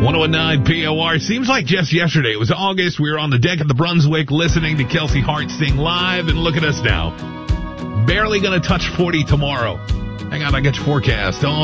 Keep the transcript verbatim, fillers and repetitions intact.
one oh nine P O R. Seems like just yesterday. It was August. We were on the deck of the Brunswick listening to Kelsey Hart sing live, and look at us now. Barely going to touch forty tomorrow. Hang on, I got your forecast. All